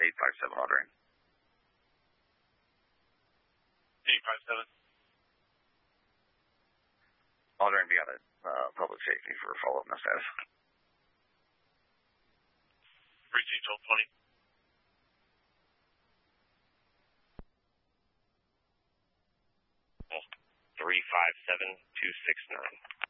857 Aldering. 857. Aldering, be on it. Public safety for follow-up no status. Received 1220. 357269.